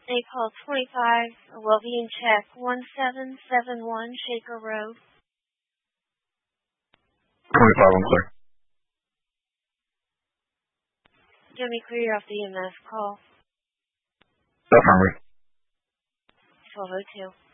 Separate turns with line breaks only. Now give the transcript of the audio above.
They call 25 Well-Being Check 1771 Shaker Road.
25, I'm clear.
Jimmy Clear off the EMS call.
Affirmative.
1202.